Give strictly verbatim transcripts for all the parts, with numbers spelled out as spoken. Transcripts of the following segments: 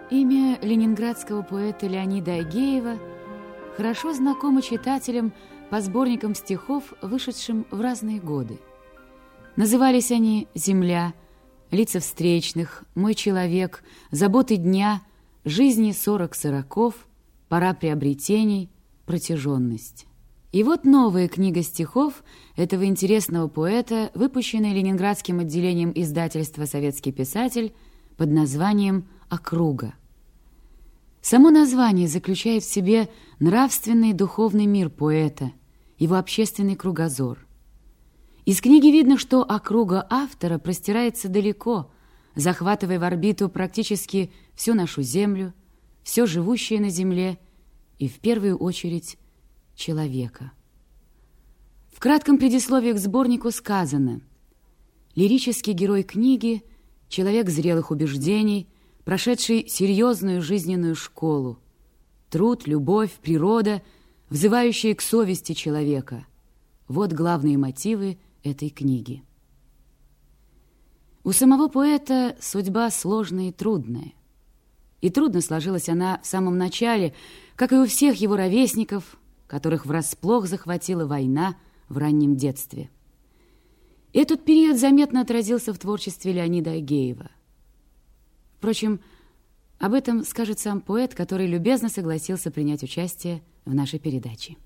Имя ленинградского поэта Леонида Агеева хорошо знакомо читателям по сборникам стихов, вышедшим в разные годы. Назывались они «Земля», «Лица встречных», «Мой человек», «Заботы дня», «Жизни сорок сороков», «Пора приобретений», «Протяженность». И вот новая книга стихов этого интересного поэта, выпущенная ленинградским отделением издательства «Советский писатель» под названием «Округа». Само название заключает в себе нравственный и духовный мир поэта, его общественный кругозор. Из книги видно, что округа автора простирается далеко, захватывая в орбиту практически всю нашу землю, все живущее на земле и, в первую очередь, человека. В кратком предисловии к сборнику сказано: лирический герой книги — человек зрелых убеждений, прошедший серьезную жизненную школу. Труд, любовь, природа, взывающие к совести человека — вот главные мотивы этой книги. У самого поэта судьба сложная и трудная. И трудно сложилась она в самом начале, как и у всех его ровесников, которых врасплох захватила война в раннем детстве. Этот период заметно отразился в творчестве Леонида Агеева. Впрочем, об этом скажет сам поэт, который любезно согласился принять участие в нашей передаче.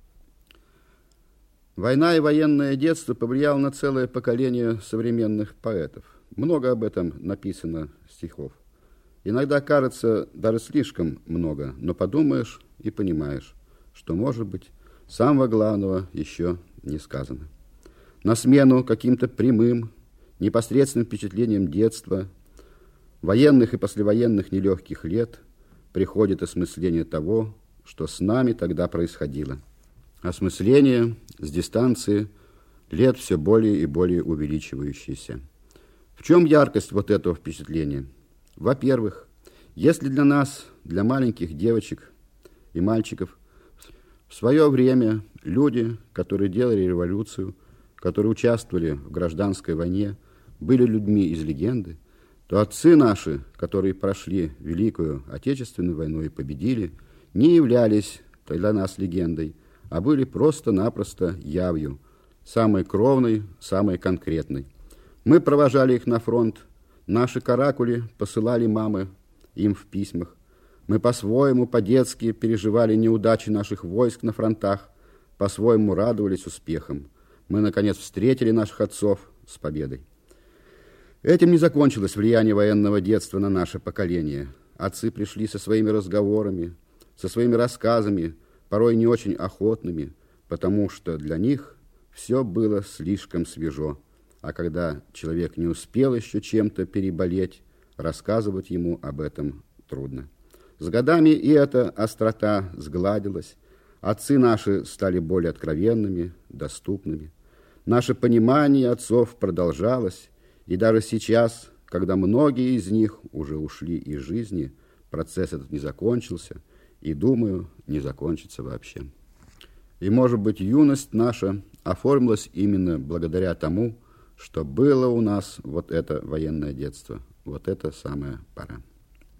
Война и военное детство повлияло на целое поколение современных поэтов. Много об этом написано стихов. Иногда кажется даже слишком много, но подумаешь и понимаешь, что, может быть, самого главного еще не сказано. На смену каким-то прямым, непосредственным впечатлениям детства, военных и послевоенных нелегких лет приходит осмысление того, что с нами тогда происходило. Осмысление с дистанции лет все более и более увеличивающееся. В чем яркость вот этого впечатления? Во-первых, если для нас, для маленьких девочек и мальчиков, в свое время люди, которые делали революцию, которые участвовали в гражданской войне, были людьми из легенды, то отцы наши, которые прошли Великую Отечественную войну и победили, не являлись для нас легендой, а были просто-напросто явью, самой кровной, самой конкретной. Мы провожали их на фронт, наши каракули посылали мамы им в письмах. Мы по-своему, по-детски переживали неудачи наших войск на фронтах, по-своему радовались успехам. Мы, наконец, встретили наших отцов с победой. Этим не закончилось влияние военного детства на наше поколение. Отцы пришли со своими разговорами, со своими рассказами, порой не очень охотными, потому что для них все было слишком свежо. А когда человек не успел еще чем-то переболеть, рассказывать ему об этом трудно. С годами и эта острота сгладилась. Отцы наши стали более откровенными, доступными. Наше понимание отцов продолжалось, и даже сейчас, когда многие из них уже ушли из жизни, процесс этот не закончился, и, думаю, не закончится вообще. И, может быть, юность наша оформилась именно благодаря тому, что было у нас вот это военное детство, вот это самая пора.